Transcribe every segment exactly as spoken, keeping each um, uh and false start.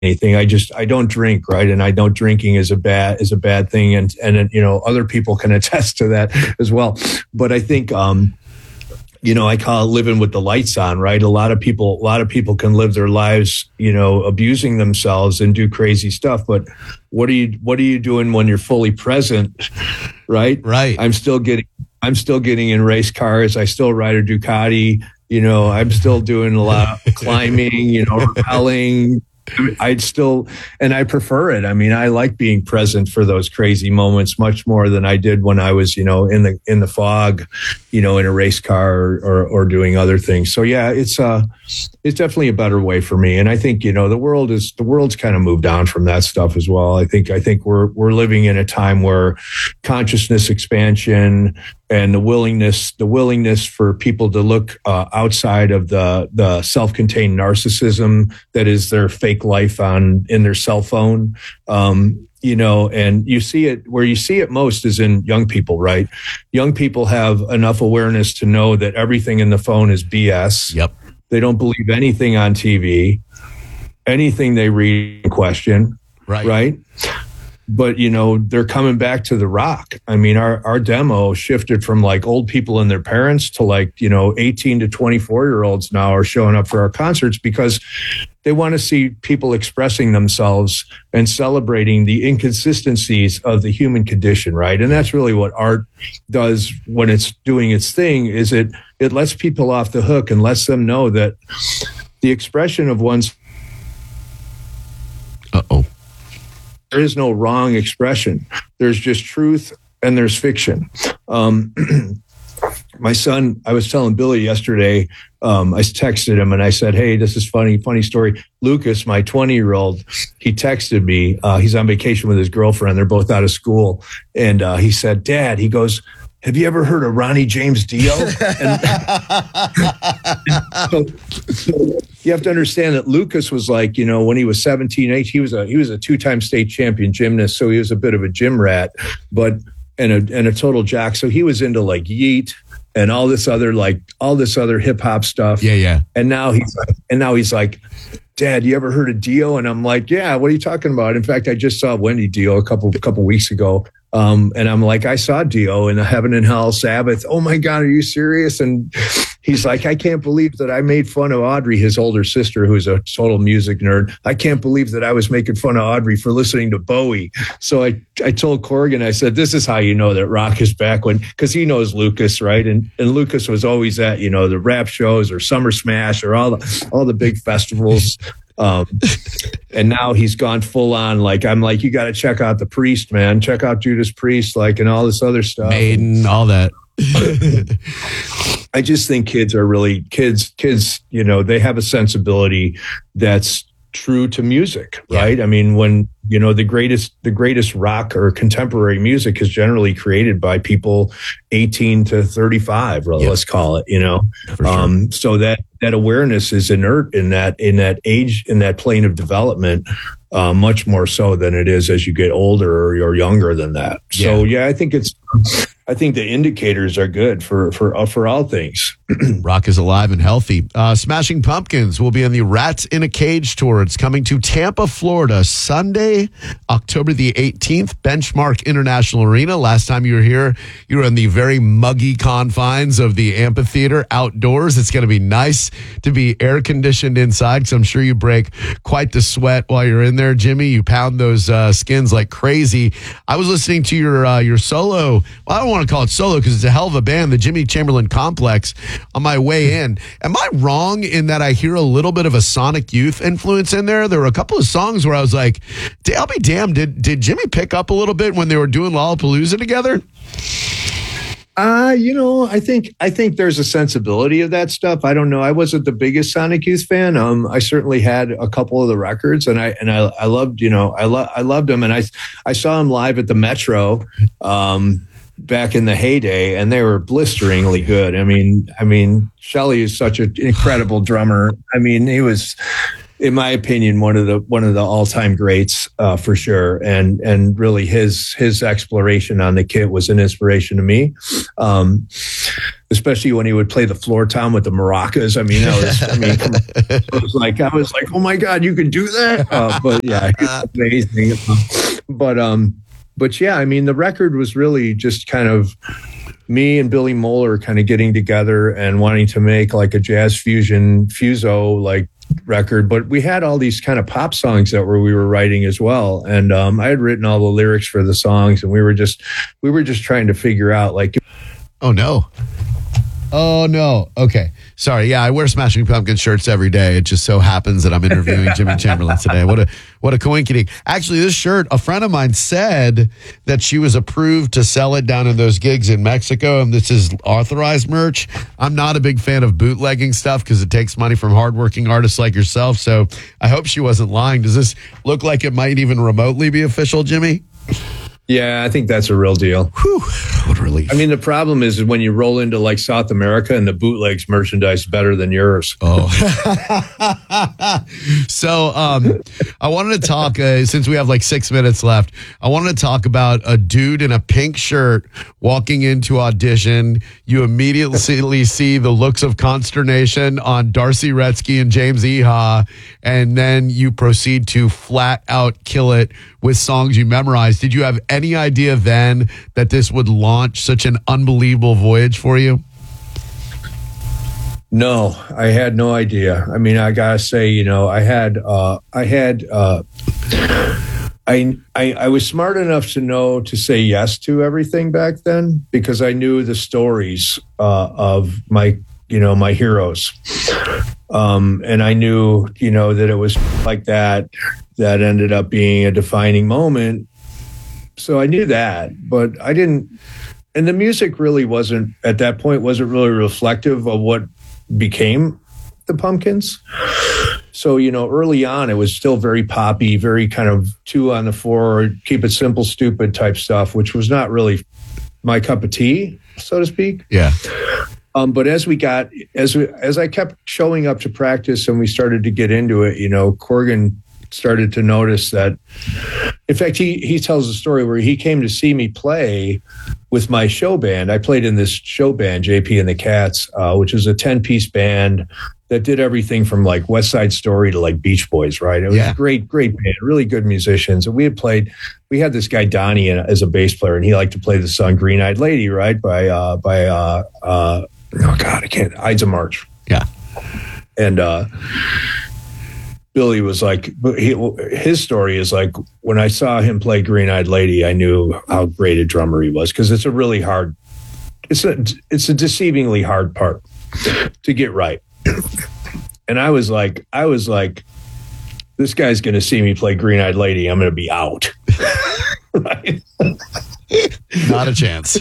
anything. I just, I don't drink, right? And I know drinking is a bad, is a bad thing. And, and, you know, other people can attest to that as well. But I think, um, you know, I call it living with the lights on, right? A lot of people, a lot of people can live their lives, you know, abusing themselves and do crazy stuff. But what are you, what are you doing when you're fully present? Right. Right. I'm still getting, I'm still getting in race cars. I still ride a Ducati. You know, I'm still doing a lot of climbing, you know, rappelling. I'd still, and I prefer it. I mean, I like being present for those crazy moments much more than I did when I was, you know, in the, in the fog, you know, in a race car or, or, or doing other things. So yeah, it's uh it's definitely a better way for me. And I think, you know, the world is, the world's kind of moved on from that stuff as well. I think, I think we're, we're living in a time where consciousness expansion and the willingness, the willingness for people to look uh, outside of the, the self-contained narcissism that is their fake life on, in their cell phone. Um, you know, and you see it where you see it most is in young people, right? Young people have enough awareness to know that everything in the phone is B S. Yep. They don't believe anything on T V, anything they read and question. Right. Right. But, you know, they're coming back to the rock. I mean, our, our demo shifted from like old people and their parents to like, you know, eighteen to twenty-four year olds now are showing up for our concerts because they want to see people expressing themselves and celebrating the inconsistencies of the human condition, right? And that's really what art does when it's doing its thing, is it it lets people off the hook and lets them know that the expression of one's Uh-oh. there is no wrong expression. There's just truth and there's fiction. Um, my son, I was telling Billy yesterday, um, I texted him and I said, hey, this is funny, funny story. Lucas, my twenty-year-old, he texted me. Uh, he's on vacation with his girlfriend. They're both out of school. And uh, he said, Dad, he goes, have you ever heard of Ronnie James Dio? And, so, so you have to understand that Lucas was like, you know, when he was seventeen, eighteen, he was a he was a two-time state champion gymnast, so he was a bit of a gym rat, but and a and a total jock. So he was into like Yeet and all this other like all this other hip hop stuff. Yeah, yeah. And now he's like, and now he's like, Dad, you ever heard of Dio? And I'm like, yeah. What are you talking about? In fact, I just saw Wendy Dio a couple a couple weeks ago. Um, and I'm like, I saw Dio in the Heaven and Hell Sabbath. Oh my God, are you serious? And he's like, I can't believe that I made fun of Audrey, his older sister, who's a total music nerd. I can't believe that I was making fun of Audrey for listening to Bowie. So I, I told Corrigan, I said, this is how you know that rock is back, when, cause he knows Lucas, right? And, and Lucas was always at, you know, the rap shows or Summer Smash or all the, all the big festivals. Um, and now he's gone full on. Like, I'm like, you got to check out the Priest, man. Check out Judas Priest, like, and all this other stuff. Maiden, all that. I just think kids are really kids, kids, you know, they have a sensibility that's true to music, right? Yeah. I mean, when, you know, the greatest, the greatest rock or contemporary music is generally created by people eighteen to thirty-five, yep. Let's call it, you know? Sure. Um, so that, that awareness is inert in that, in that age, in that plane of development, uh, much more so than it is as you get older or you're younger than that. Yeah. So yeah, I think it's, I think the indicators are good for for uh, for all things. Rock is alive and healthy. Uh, Smashing Pumpkins will be on the Rats in a Cage tour. It's coming to Tampa, Florida, Sunday, October the eighteenth, Benchmark International Arena. Last time you were here, you were in the very muggy confines of the amphitheater outdoors. It's going to be nice to be air conditioned inside, because I'm sure you break quite the sweat while you're in there, Jimmy. You pound those uh, skins like crazy. I was listening to your uh, your solo. Well, I don't want to call it solo because it's a hell of a band, the Jimmy Chamberlain Complex, on my way in. Am I wrong in that I hear a little bit of a Sonic Youth influence in there? There were a couple of songs where I was like, I'll be damned, did, did Jimmy pick up a little bit when they were doing Lollapalooza together? Uh, you know, I think I think there's a sensibility of that stuff. I don't know. I wasn't the biggest Sonic Youth fan. Um, I certainly had a couple of the records, and I and I, I loved, you know, I lo- I loved them, and I I saw them live at the Metro. Um, back in the heyday, and they were blisteringly good. I mean, I mean, Shelley is such an incredible drummer. I mean, he was, in my opinion, one of the one of the all time greats uh, for sure. And and really, his his exploration on the kit was an inspiration to me. Um, especially when he would play the floor tom with the maracas. I mean, that was, I mean, come on. It was like, I was like, oh my God, you can do that. Uh, but yeah, it's amazing. But, um, but yeah, I mean, the record was really just kind of me and Billy Moeller kind of getting together and wanting to make like a jazz fusion fuso like record. But we had all these kind of pop songs that were we were writing as well. And um, I had written all the lyrics for the songs, and we were just we were just trying to figure out like, oh no. Oh, no. Okay. Sorry. Yeah, I wear Smashing Pumpkin shirts every day. It just so happens that I'm interviewing Jimmy Chamberlin today. What a what a coincidence. Actually, this shirt, a friend of mine said that she was approved to sell it down in those gigs in Mexico, and this is authorized merch. I'm not a big fan of bootlegging stuff because it takes money from hardworking artists like yourself, so I hope she wasn't lying. Does this look like it might even remotely be official, Jimmy? yeah, I think that's a real deal. Whew, what a relief. I mean, the problem is when you roll into like South America and the bootlegs merchandise better than yours. Oh. So um, I wanted to talk, uh, since we have like six minutes left, I wanted to talk about a dude in a pink shirt walking into audition. You immediately see the looks of consternation on Darcy Retzky and James Iha, and then you proceed to flat out kill it with songs you memorized. Did you have any idea then that this would launch such an unbelievable voyage for you? No, I had no idea. I mean, I gotta say, you know, I had, uh, I had, uh, I, I, I was smart enough to know to say yes to everything back then because I knew the stories uh, of my, you know, my heroes, um, and I knew, you know, that it was like that that ended up being a defining moment. So I knew that, but I didn't. And the music really wasn't at that point wasn't really reflective of what became the Pumpkins. So, you know, early on, it was still very poppy, very kind of two on the floor, keep it simple, stupid type stuff, which was not really my cup of tea, so to speak. Yeah. Um, but as we got, as we, as I kept showing up to practice and we started to get into it, you know, Corgan started to notice that. In fact, he he tells a story where he came to see me play with my show band. I played in this show band, J P and the Cats, uh, which was a ten-piece band that did everything from like West Side Story to like Beach Boys, right? It was Yeah. a great, great band, really good musicians. And we had played, we had this guy Donnie as a bass player, and he liked to play the song Green Eyed Lady, right? By, uh, by uh, uh, oh God, I can't, Ides of March. Yeah. And, uh, Billy was like, he, his story is like, when I saw him play Green Eyed Lady, I knew how great a drummer he was because it's a really hard, it's a, it's a deceivingly hard part to get right. And I was like, I was like, this guy's going to see me play Green Eyed Lady. I'm going to be out. Right. Not a chance.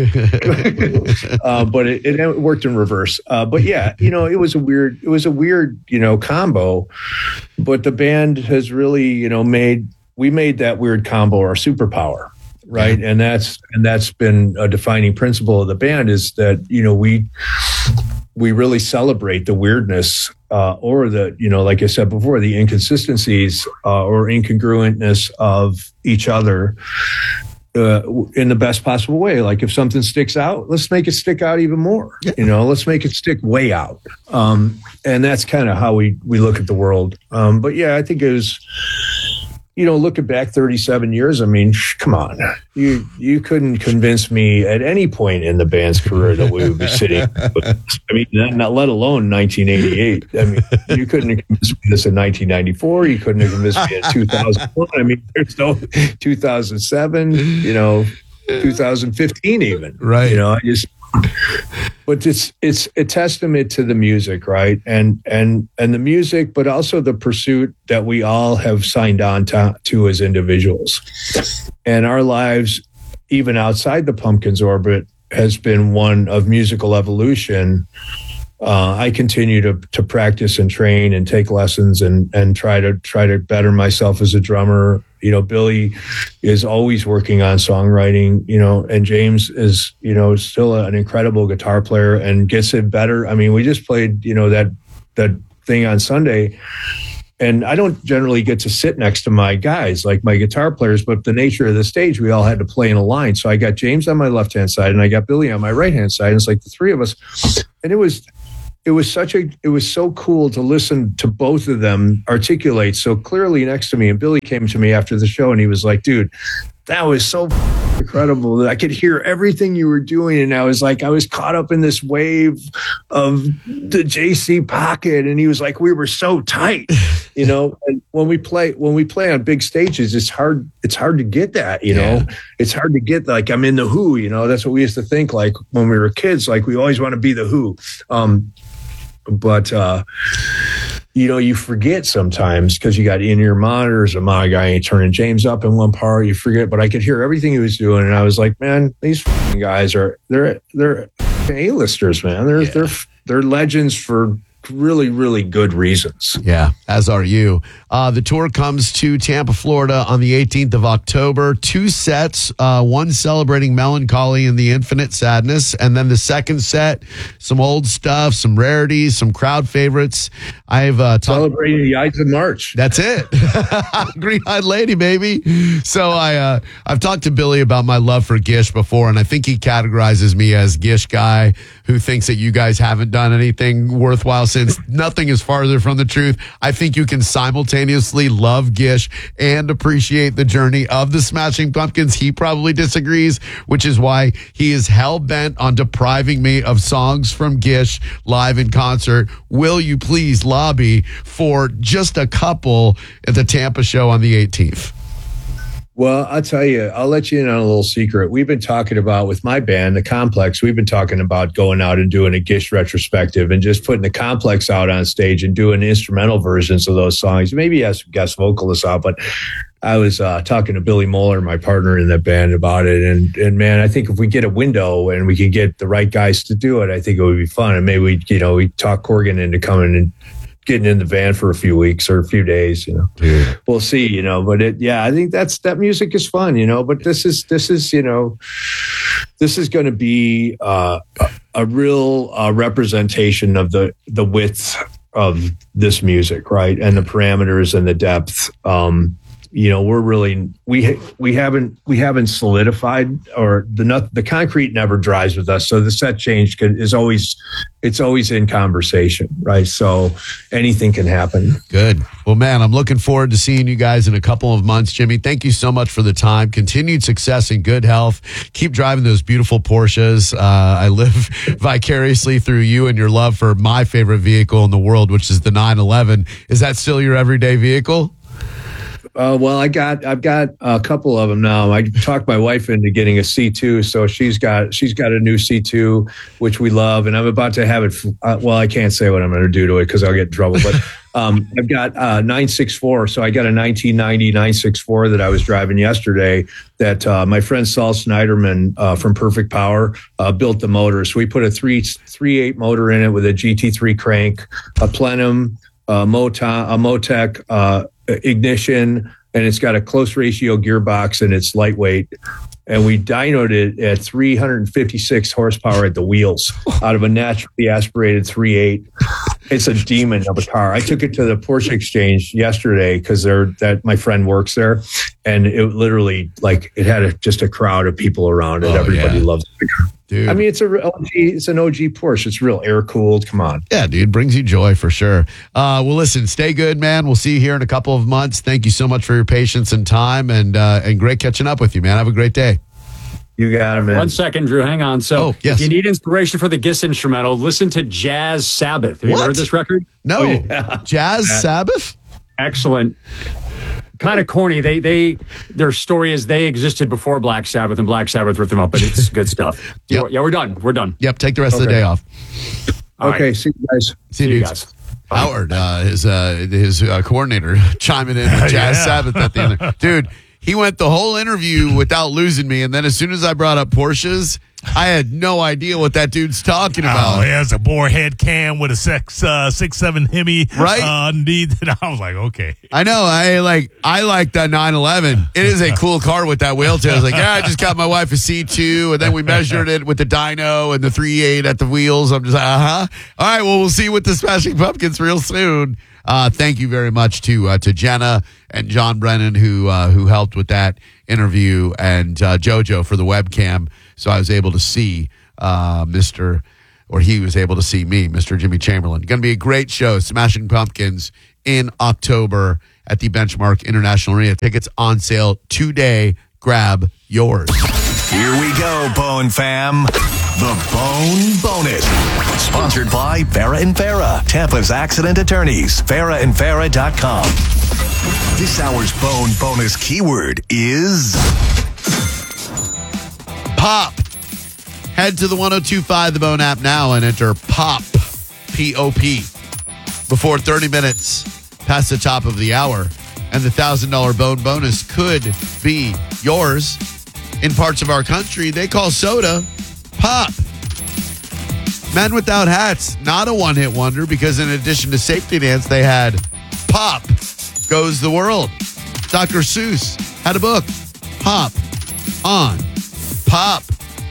uh, but it, it worked in reverse. Uh, but yeah, you know, it was a weird, it was a weird, you know, combo. But the band has really, you know, made we made that weird combo our superpower, right? Yeah. And that's and that's been a defining principle of the band is that you know we we really celebrate the weirdness uh, or the you know, like I said before, the inconsistencies uh, or incongruentness of each other. Uh, in the best possible way. Like if something sticks out, let's make it stick out even more. Yeah. You know, let's make it stick way out. Um, and that's kind of how we we look at the world. Um, but yeah, I think it was, you know, looking back thirty-seven years, I mean, sh- come on. You you couldn't convince me at any point in the band's career that we would be sitting. I mean, not, not let alone nineteen eighty-eight. I mean, you couldn't have convinced me this in nineteen ninety-four. You couldn't have convinced me in two thousand one. I mean, there's no two thousand seven, you know, two thousand fifteen even. Right. You know, I just... But it's it's a testament to the music, right? And and and the music, but also the pursuit that we all have signed on to, to as individuals. And our lives, even outside the Pumpkins orbit, has been one of musical evolution. Uh, I continue to to practice and train and take lessons and and try to try to better myself as a drummer. You know, Billy is always working on songwriting, you know, and James is, you know, still an incredible guitar player and gets it better. I mean, we just played, you know, that that thing on Sunday, and I don't generally get to sit next to my guys, like my guitar players, but the nature of the stage, we all had to play in a line. So I got James on my left-hand side and I got Billy on my right-hand side. And it's like the three of us. And it was, it was such a, it was so cool to listen to both of them articulate so clearly next to me. And Billy came to me after the show and he was like, dude, that was so incredible that I could hear everything you were doing. And I was like, I was caught up in this wave of the J C pocket. And he was like, we were so tight, you know, and when we play, when we play on big stages, it's hard, it's hard to get that, you know, yeah. It's hard to get like, I'm in the Who, you know, that's what we used to think like when we were kids, like we always want to be the Who. Um, but, uh, you know, you forget sometimes because you got in-ear monitors. And my guy ain't turning James up in one part. You forget, but I could hear everything he was doing, and I was like, man, these guys are they're they're A-listers, man. They're yeah. they're they're legends for really, really good reasons. Yeah, as are you. Uh, the tour comes to Tampa, Florida on the eighteenth of October. Two sets, uh, one celebrating melancholy and the infinite sadness, and then the second set, some old stuff, some rarities, some crowd favorites. I've uh, talked- celebrating the Ides of March. That's it. Green-eyed lady, baby. So I, uh, I've talked to Billy about my love for Gish before, and I think he categorizes me as Gish guy who thinks that you guys haven't done anything worthwhile since. Nothing is farther from the truth. I think you can simultaneously love Gish and appreciate the journey of the Smashing Pumpkins. He probably disagrees, which is why he is hell-bent on depriving me of songs from Gish live in concert. Will you please lobby for just a couple at the Tampa show on the eighteenth? Well, I'll tell you, I'll let you in on a little secret. We've been talking about, with my band, The Complex, we've been talking about going out and doing a Gish retrospective and just putting The Complex out on stage and doing instrumental versions of those songs. Maybe have some guest vocalists out, but I was uh, talking to Billy Moeller, my partner in that band, about it. And, and man, I think if we get a window and we can get the right guys to do it, I think it would be fun. And maybe we, you know, we talk Corgan into coming and getting in the van for a few weeks or a few days, you know, yeah. We'll see, you know, but it, yeah, I think that's, that music is fun, you know, but this is, this is, you know, this is going to be uh, a, a real uh, representation of the, the width of this music, right. And the parameters and the depth. Um, you know, we're really, we, we haven't, we haven't solidified, or the not, the concrete never dries with us. So the set change can, is always, it's always in conversation, right? So anything can happen. Good. Well, man, I'm looking forward to seeing you guys in a couple of months. Jimmy, thank you so much for the time. Continued success and good health. Keep driving those beautiful Porsches. Uh, I live vicariously through you and your love for my favorite vehicle in the world, which is the nine eleven. Is that still your everyday vehicle? Uh, well, I got, I've got a couple of them now. I talked my wife into getting a C two, so she's got, she's got a new C two, which we love, and I'm about to have it. Uh, well, I can't say what I'm going to do to it because I'll get in trouble. But um, I've got uh, nine sixty-four, so I got a nineteen ninety nine sixty-four that I was driving yesterday. That uh, my friend Saul Snyderman uh, from Perfect Power uh, built the motor. So we put a three three eight motor in it with a G T three crank, a plenum, a Moton, a Motec. Uh, ignition, and it's got a close ratio gearbox, and it's lightweight, and we dynoed it at three hundred fifty-six horsepower at the wheels out of a naturally aspirated three eight. It's a demon of a car. I took it to the Porsche Exchange yesterday because they're that my friend works there, and it literally, like, it had a, just a crowd of people around it. Oh, Everybody yeah. loves the car. Dude. I mean, it's a O G, it's an O G Porsche. It's real air cooled. Come on. Yeah, dude, brings you joy for sure. Uh, well, listen, stay good, man. We'll see you here in a couple of months. Thank you so much for your patience and time, and uh, and great catching up with you, man. Have a great day. You got it, man. One second, Drew. Hang on. So, oh, yes. if you need inspiration for the Gish instrumental, listen to Jazz Sabbath. Have you what? heard this record? No. Oh, yeah. Jazz yeah. Sabbath? Excellent. Kind of corny. They they their story is they existed before Black Sabbath, and Black Sabbath ripped them up, but it's good stuff. Yep. Yeah, we're done. We're done. Yep. Take the rest okay. of the day off. Okay. Right. See you guys. See, see you guys. Howard, uh, his uh, his uh, coordinator, chiming in with Jazz yeah. Sabbath at the end. Dude, he went the whole interview without losing me, and then as soon as I brought up Porsches, I had no idea what that dude's talking about. Oh, he has a bore head cam with a six, uh, six, seven Hemi, right? Uh, underneath. And I was like, okay. I know. I like. I like that nine eleven. It is a cool car with that wheeltail. I was like, yeah, I just got my wife a C two, and then we measured it with the dyno and the three eight at the wheels. I'm just like, uh huh. All right. Well, we'll see you with the Smashing Pumpkins real soon. Uh, thank you very much to uh, to Jenna and John Brennan who uh, who helped with that interview, and uh, JoJo for the webcam, so I was able to see uh, Mister or he was able to see me, Mister Jimmy Chamberlain. Going to be a great show, Smashing Pumpkins in October at the Benchmark International Arena. Tickets on sale today. Grab yours. Here we go, Bone fam. The Bone Bonus. Sponsored by Farah and Farah, Tampa's accident attorneys. Farah and Farah dot com. This hour's Bone Bonus keyword is pop. Head to the one oh two point five The Bone app now and enter POP, P O P, before thirty minutes past the top of the hour. And the one thousand dollars Bone Bonus could be yours. In parts of our country, they call soda pop. Men Without Hats, not a one-hit wonder, because in addition to Safety Dance, they had Pop Goes the World. Doctor Seuss had a book, Pop on Pop.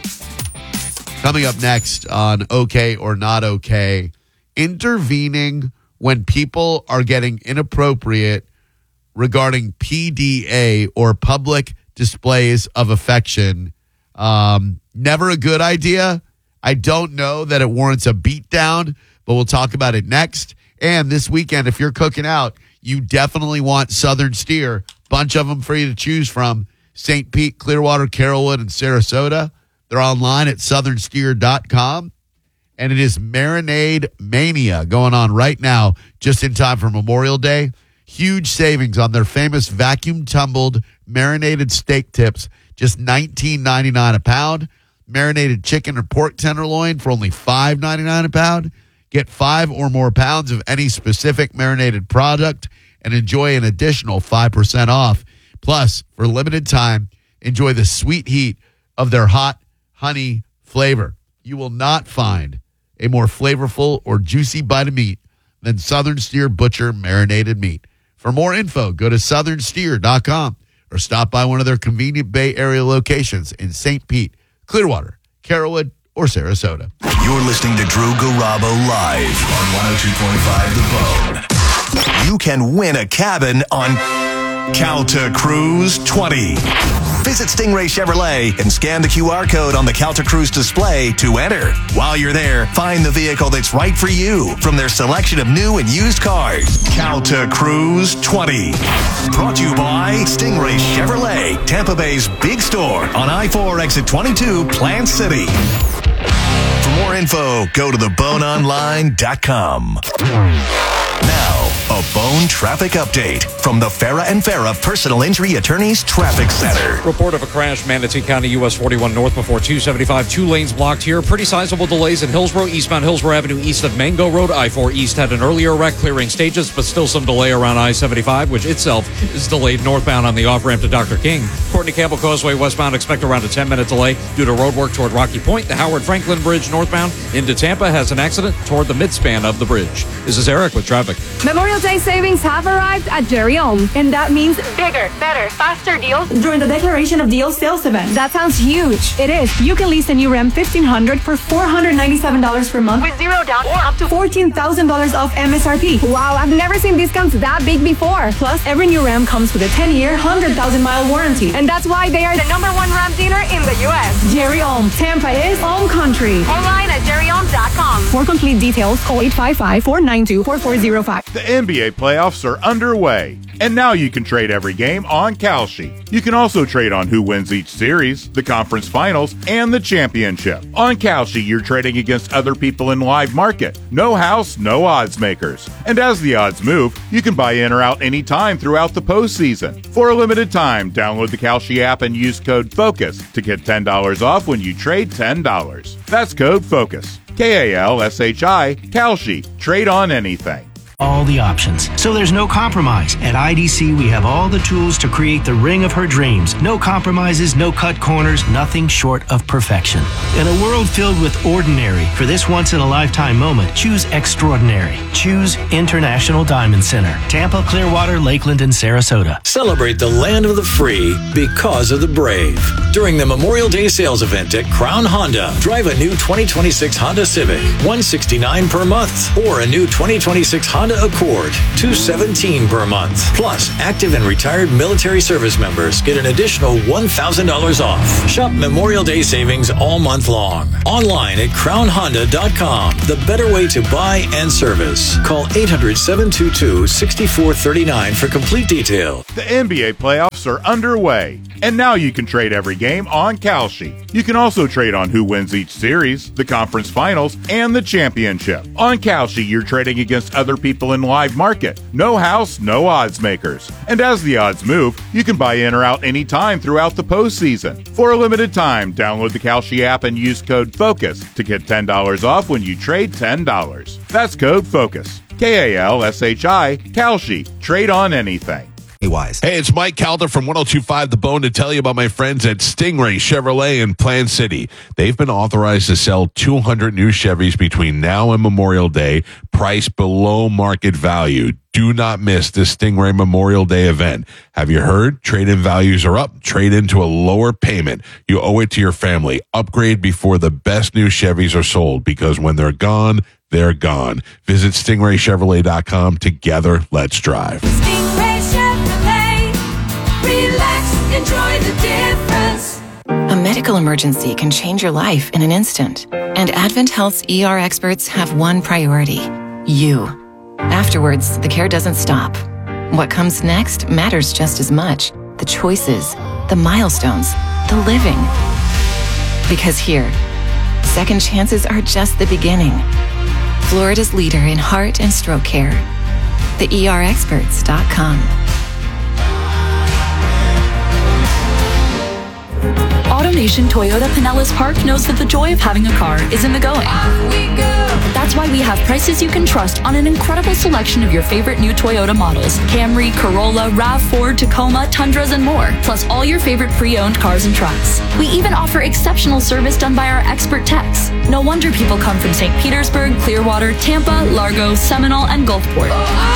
Coming up next on Okay or Not Okay, intervening when people are getting inappropriate regarding P D A or public displays of affection. Um, never a good idea. I don't know that it warrants a beatdown, but we'll talk about it next. And this weekend, if you're cooking out, you definitely want Southern Steer. Bunch of them for you to choose from. Saint Pete, Clearwater, Carrollwood, and Sarasota. They're online at southern steer dot com. And it is Marinade Mania going on right now, just in time for Memorial Day. Huge savings on their famous vacuum tumbled marinated steak tips, just nineteen ninety-nine a pound. Marinated chicken or pork tenderloin for only five ninety-nine a pound. Get five or more pounds of any specific marinated product and enjoy an additional five percent off. Plus, for limited time, enjoy the sweet heat of their hot honey flavor. You will not find a more flavorful or juicy bite of meat than Southern Steer Butcher marinated meat. For more info, go to southern steer dot com or stop by one of their convenient Bay Area locations in Saint Pete, Clearwater, Carrollwood, or Sarasota. You're listening to Drew Garabo live on one oh two point five The Bone. You can win a cabin on Calta Cruise twenty. Visit Stingray Chevrolet and scan the Q R code on the Calta Cruise display to enter. While you're there, find the vehicle that's right for you from their selection of new and used cars. Calta Cruise twenty. Brought to you by Stingray Chevrolet, Tampa Bay's big store on I four exit twenty-two, Plant City. For more info, go to the bone online dot com. Now, a Bone traffic update from the Farah and Farah Personal Injury Attorneys Traffic Center. Report of a crash, Manatee County, U S forty-one north before two seventy-five. Two lanes blocked here. Pretty sizable delays in Hillsborough, eastbound Hillsborough Avenue, east of Mango Road. I four East had an earlier wreck, clearing stages, but still some delay around I seventy-five, which itself is delayed northbound on the off-ramp to Doctor King. Courtney Campbell Causeway westbound, expect around a ten-minute delay due to road work toward Rocky Point. The Howard Franklin Bridge northbound into Tampa has an accident toward the midspan of the bridge. This is Eric with traffic. Memorial Day savings have arrived at Jerry Ohm, and that means bigger, better, faster deals during the Declaration of Deals sales event. That sounds huge. It is. You can lease a new Ram fifteen hundred for four hundred ninety-seven dollars per month with zero down or up to fourteen thousand dollars off M S R P. Wow, I've never seen discounts that big before. Plus, every new Ram comes with a ten-year, one hundred thousand mile warranty. And that's why they are the number one Ram dealer in the U S. Jerry Ohm. Tampa is Ohm Country. Online at jerry ohm dot com. For complete details, call eight five five, four nine two, four four zero five. The N B A playoffs are underway, and now you can trade every game on Kalshi. You can also trade on who wins each series, the conference finals, and the championship. On Kalshi, you're trading against other people in live market. No house, no odds makers. And as the odds move, you can buy in or out anytime throughout the postseason. For a limited time, download the Kalshi app and use code FOCUS to get ten dollars off when you trade ten dollars. That's code FOCUS. K A L S H I, Kalshi. Trade on anything. All the options, so there's no compromise. At I D C, we have all the tools to create the ring of her dreams. No compromises, no cut corners, nothing short of perfection. In a world filled with ordinary, for this once-in-a-lifetime moment, choose extraordinary. Choose International Diamond Center. Tampa, Clearwater, Lakeland, and Sarasota. Celebrate the land of the free because of the brave. During the Memorial Day sales event at Crown Honda, drive a new twenty twenty-six Honda Civic, one hundred sixty-nine dollars per month, or a new twenty twenty-six Honda Honda Accord, two hundred seventeen dollars per month. Plus, active and retired military service members get an additional one thousand dollars off. Shop Memorial Day savings all month long. Online at crown honda dot com. The better way to buy and service. Call eight hundred, seven two two, six four three nine for complete detail. The N B A playoffs are underway, and now you can trade every game on Kalshi. You can also trade on who wins each series, the conference finals, and the championship. On Kalshi, you're trading against other people in live market. No house, no odds makers. And as the odds move, you can buy in or out anytime throughout the postseason. For a limited time, download the Kalshi app and use code FOCUS to get ten dollars off when you trade ten dollars. That's code FOCUS. K A L S H I, Kalshi. Trade on anything. Wise. Hey, it's Mike Calder from one oh two point five The Bone to tell you about my friends at Stingray Chevrolet in Plant City. They've been authorized to sell two hundred new Chevys between now and Memorial Day, priced below market value. Do not miss this Stingray Memorial Day event. Have you heard? Trade-in values are up. Trade into a lower payment. You owe it to your family. Upgrade before the best new Chevys are sold, because when they're gone, they're gone. Visit stingray chevrolet dot com. Together, let's drive. Stingray Chevrolet. Relax, enjoy the difference. A medical emergency can change your life in an instant. And Advent Health's E R experts have one priority: you. Afterwards, the care doesn't stop. What comes next matters just as much. The choices, the milestones, the living. Because here, second chances are just the beginning. Florida's leader in heart and stroke care. the E R experts dot com. AutoNation Toyota Pinellas Park knows that the joy of having a car is in the going. That's why we have prices you can trust on an incredible selection of your favorite new Toyota models: Camry, Corolla, RAV four, Tacoma, Tundras, and more. Plus all your favorite pre-owned cars and trucks. We even offer exceptional service done by our expert techs. No wonder people come from Saint Petersburg, Clearwater, Tampa, Largo, Seminole, and Gulfport.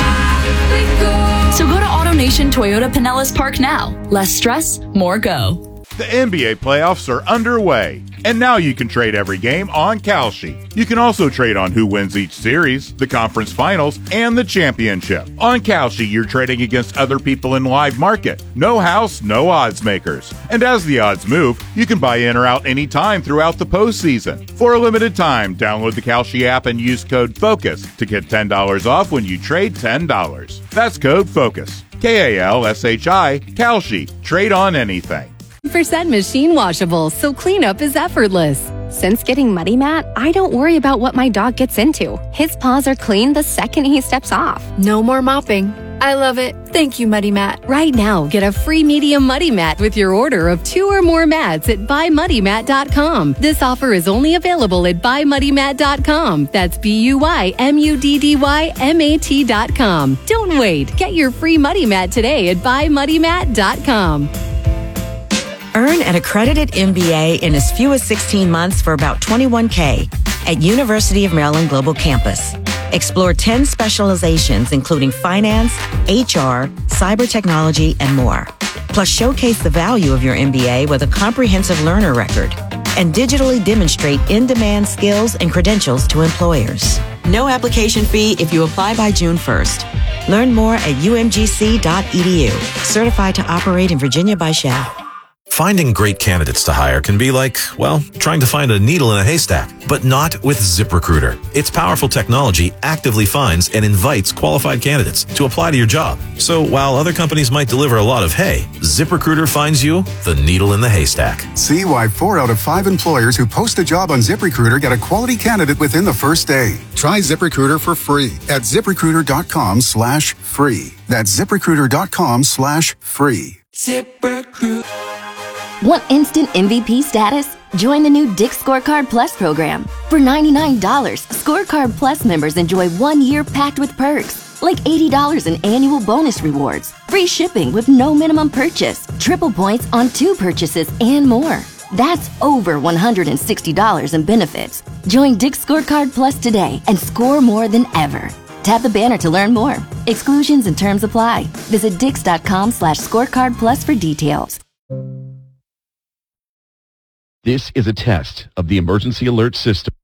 So go to AutoNation Toyota Pinellas Park now. Less stress, more go. The N B A playoffs are underway, and now you can trade every game on Kalshi. You can also trade on who wins each series, the conference finals, and the championship. On Kalshi, you're trading against other people in live market. No house, no odds makers. And as the odds move, you can buy in or out anytime throughout the postseason. For a limited time, download the Kalshi app and use code FOCUS to get ten dollars off when you trade ten dollars. That's code FOCUS. K A L S H I, Kalshi. Trade on anything. percent machine washable, so cleanup is effortless. Since getting Muddy Mat, I don't worry about what my dog gets into. His paws are clean the second he steps off. No more mopping. I love it. Thank you, Muddy Mat. Right now, get a free medium Muddy Mat with your order of two or more mats at buy muddy mat dot com. This offer is only available at buy muddy mat dot com. That's B U Y M U D D Y M A T dot com. Don't wait. Get your free Muddy Mat today at buy muddy mat dot com. Earn an accredited M B A in as few as sixteen months for about twenty-one thousand dollars at University of Maryland Global Campus. Explore ten specializations including finance, H R, cyber technology, and more. Plus, showcase the value of your M B A with a comprehensive learner record and digitally demonstrate in-demand skills and credentials to employers. No application fee if you apply by June first. Learn more at U M G C dot E D U. Certified to operate in Virginia by Shell. Finding great candidates to hire can be like, well, trying to find a needle in a haystack, but not with ZipRecruiter. Its powerful technology actively finds and invites qualified candidates to apply to your job. So while other companies might deliver a lot of hay, ZipRecruiter finds you the needle in the haystack. See why four out of five employers who post a job on ZipRecruiter get a quality candidate within the first day. Try ZipRecruiter for free at ZipRecruiter dot com slash free. That's ZipRecruiter dot com slash free. ZipRecruiter. Want instant M V P status? Join the new Dick's Scorecard Plus program. For ninety-nine dollars, Scorecard Plus members enjoy one year packed with perks, like eighty dollars in annual bonus rewards, free shipping with no minimum purchase, triple points on two purchases, and more. That's over one hundred sixty dollars in benefits. Join Dick's Scorecard Plus today and score more than ever. Tap the banner to learn more. Exclusions and terms apply. Visit dix dot com slash scorecard plus for details. This is a test of the emergency alert system.